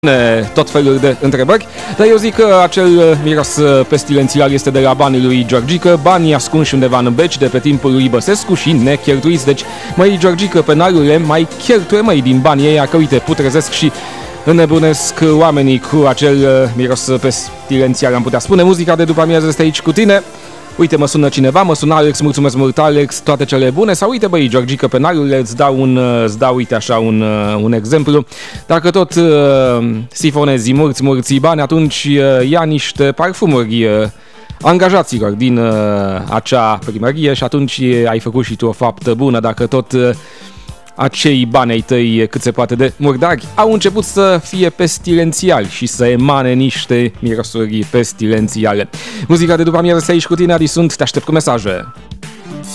tot felul de întrebări, dar eu zic că acel miros pestilențial este de la banii lui Georgică, banii ascunși undeva în beci de pe timpul lui Băsescu și necheltuiți. Deci, măi Georgică, penalurile mai cheltuie măi din banii ei, că uite, putrezesc și înnebunesc oamenii cu acel miros pestilențial, am putea spune. Muzica de după amiază este aici cu tine. Uite, mă sună cineva, mă sună Alex, mulțumesc mult Alex, toate cele bune. Sau uite băi, Georgică, penalurile, îți dau uite așa un exemplu. Dacă tot sifonezi mulți bani, atunci ia niște parfumuri angajaților din acea primărie și atunci ai făcut și tu o faptă bună. Dacă tot acei bani ai tăi cât se poate de murdari au început să fie pestilențiali și să emane niște mirosuri pestilențiale. Muzica de după amiază este aici cu tine, Adi sunt, te aștept cu mesaje.